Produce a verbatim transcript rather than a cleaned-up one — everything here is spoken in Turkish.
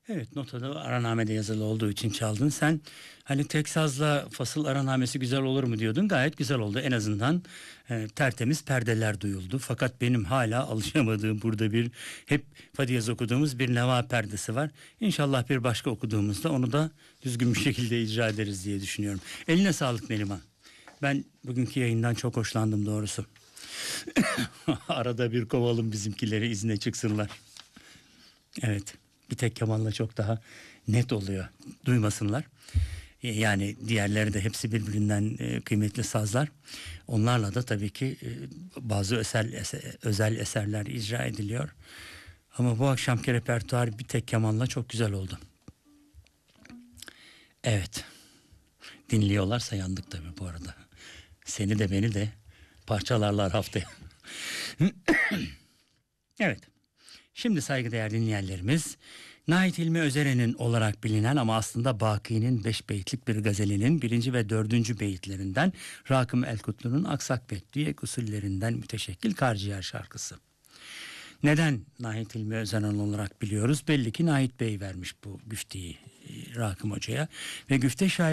Evet, notada aranamede yazılı olduğu için çaldın. Sen hani tek sazla fasıl aranamesi güzel olur mu diyordun. Gayet güzel oldu. En azından e, tertemiz perdeler duyuldu. Fakat benim hala alışamadığım burada bir hep fa diyez okuduğumuz bir neva perdesi var. İnşallah bir başka okuduğumuzda onu da düzgün bir şekilde icra ederiz diye düşünüyorum. Eline sağlık Neriman. Ben bugünkü yayından çok hoşlandım doğrusu. Arada bir kovalım bizimkileri, izne çıksınlar. Evet. Bir tek kemanla çok daha net oluyor. Duymasınlar. E, Yani diğerleri de hepsi birbirinden e, kıymetli sazlar. Onlarla da tabii ki e, bazı özel, eser, özel eserler icra ediliyor. Ama bu akşamki repertuar bir tek kemanla çok güzel oldu. Evet. Dinliyorlarsa yandık tabii bu arada. Seni de beni de parçalarlar haftaya. Evet. Şimdi saygıdeğer dinleyenlerimiz, Nait Hilmi Özeren'in olarak bilinen ama aslında Baki'nin beş beyitlik bir gazelinin birinci ve dördüncü beyitlerinden Rakım Elkutlu'nun Aksak Bekliyek usullerinden müteşekkil Karciğer şarkısı. Neden Nait Hilmi Özenen olarak biliyoruz? Belli ki Nait Bey vermiş bu güfteyi e, Rakım Hoca'ya ve güfte şair